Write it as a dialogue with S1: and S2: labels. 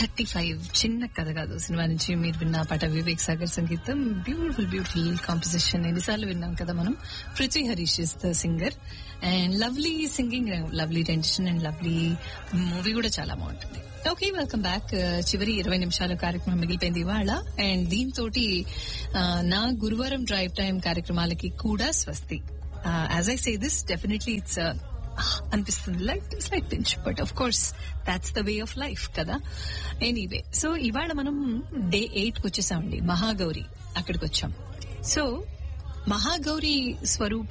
S1: 35 చిన్న కథ కాదు సినిమా నుంచి మీరు విన్న పాట వివేక్ సాగర్ సంగీతం. Beautiful composition. ఎన్నిసార్లు విన్నాం కదా మనం. Prithvi Harish is the singer and lovely singing, lovely tension and lovely movie కూడా చాలా బాగుంటుంది. Okay, welcome back. చివరి 20 నిమిషాల కార్యక్రమం మిగిలిపోయింది ఇవాళ. అండ్ దీంతో నా గురువారం డ్రైవ్ టైం కార్యక్రమాలకి కూడా స్వస్తి. As I say this, definitely it's అనిపిస్తుంది like pinch, but of course that's the way of life కదా. ఎనీవే, సో ఇవాళ మనం డే 8 కి వచ్చేసామండి. మహాగౌరి అక్కడికి వచ్చాం. సో మహాగౌరి స్వరూప